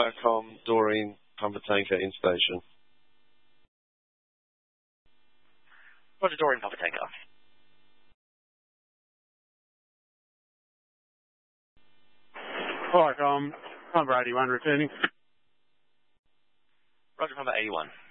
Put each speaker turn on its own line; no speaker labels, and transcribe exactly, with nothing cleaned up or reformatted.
Viacom, Doreen, Pumper Tanker, in station.
Roger, Doreen, Pumper Tanker.
Viacom, Pumper eighty-one returning.
Roger, Pumper eighty-one.